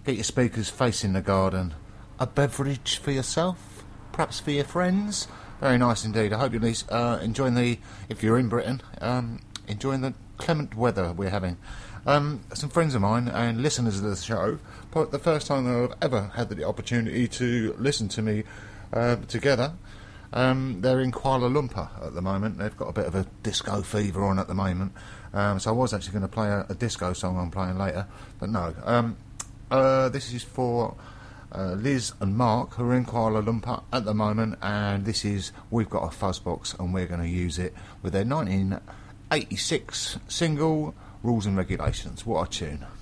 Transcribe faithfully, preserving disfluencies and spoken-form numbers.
Get your speakers facing the garden. A beverage for yourself, perhaps for your friends. Very nice indeed. I hope you're uh, enjoying the, if you're in Britain, um, enjoying the clement weather we're having. Um, some friends of mine and listeners of the show, but the first time I've ever had the opportunity to listen to me uh, together. Um, they're in Kuala Lumpur at the moment. They've got a bit of a disco fever on at the moment. Um, so I was actually going to play a, a disco song I'm playing later, but no. Um, uh, this is for uh, Liz and Mark, who are in Kuala Lumpur at the moment, and this is We've Got a Fuzzbox, and we're going to use it with their nineteen eighty-six single Rules and Regulations. What a tune.